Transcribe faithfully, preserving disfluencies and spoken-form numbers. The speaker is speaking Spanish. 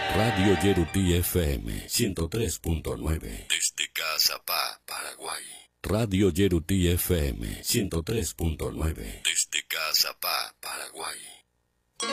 Radio Yerutí F M ciento tres punto nueve. Desde Cazapá, Paraguay. Radio Yerutí F M ciento tres punto nueve. Desde Cazapá, Paraguay.